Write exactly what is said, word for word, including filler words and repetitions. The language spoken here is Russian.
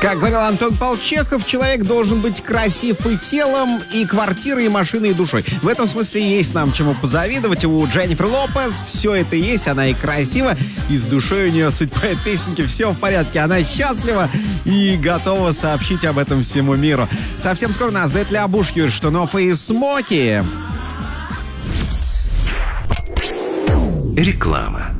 Как говорил Антон Павлович Чехов, человек должен быть красив и телом, и квартирой, и машиной, и душой. В этом смысле есть нам чему позавидовать. У Дженнифер Лопес все это есть. Она и красива, и с душой у нее, суть поет песенки, все в порядке. Она счастлива и готова сообщить об этом всему миру. Совсем скоро нас дуэт Лябуш, Юрий Штунов и Смоки. Реклама.